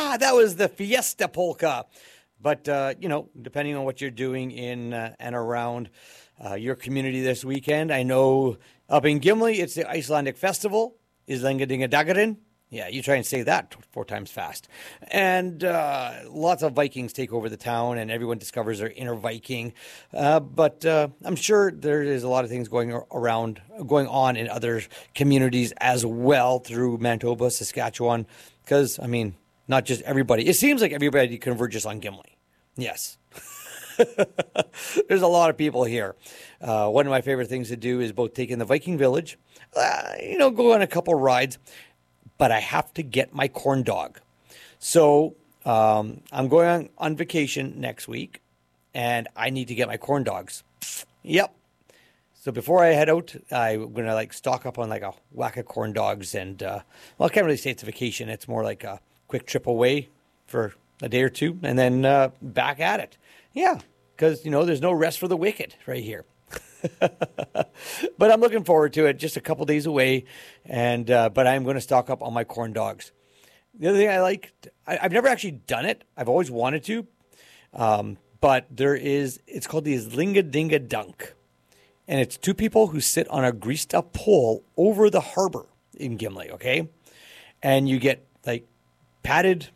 that was the Fiesta Polka. But, depending on what you're doing in and around your community this weekend, I know up in Gimli, it's the Icelandic Festival, Islangadingadagarin. Yeah, you try and say that 4 times fast. And lots of Vikings take over the town, and everyone discovers their inner Viking. But I'm sure there is a lot of things going on in other communities as well through Manitoba, Saskatchewan. Because, not just everybody. It seems like everybody converges on Gimli. Yes. There's a lot of people here. One of my favorite things to do is both take in the Viking village, go on a couple rides, but I have to get my corn dog. So I'm going on vacation next week, and I need to get my corn dogs. Yep. So before I head out, I'm going to stock up on a whack of corn dogs. And, I can't really say it's a vacation. It's more like a quick trip away for a day or two and then back at it. Yeah, because, there's no rest for the wicked right here. But I'm looking forward to it. Just a couple days away, and but I'm going to stock up on my corn dogs. The other thing I like, I've never actually done it. I've always wanted to, but it's called the Islinga Dunk, and it's 2 people who sit on a greased up pole over the harbor in Gimli. Okay, and you get padded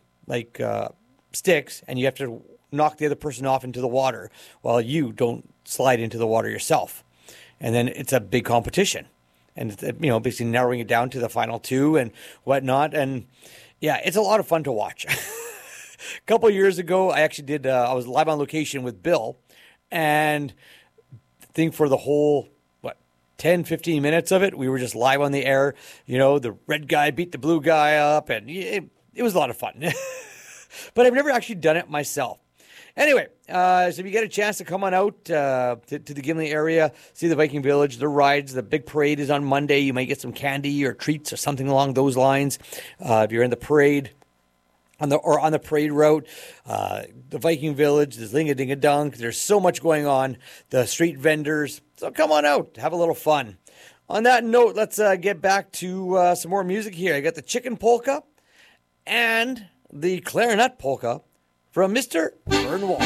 sticks, and you have to knock the other person off into the water while you don't slide into the water yourself. And then it's a big competition. And, basically narrowing it down to the final 2 and whatnot. And, yeah, it's a lot of fun to watch. A couple of years ago, I actually did, I was live on location with Bill. And I think for the whole, 10, 15 minutes of it, we were just live on the air. The red guy beat the blue guy up. And it was a lot of fun. But I've never actually done it myself. Anyway, so if you get a chance to come on out to the Gimli area, see the Viking Village, the rides, the big parade is on Monday. You might get some candy or treats or something along those lines. If you're in the parade, on the parade route, the Viking Village, the Islinga-Dinga-Dunk, there's so much going on. The street vendors, so come on out, have a little fun. On that note, let's get back to some more music here. I got the Chicken Polka and the Clarinet Polka from Mr. Vern Walsh.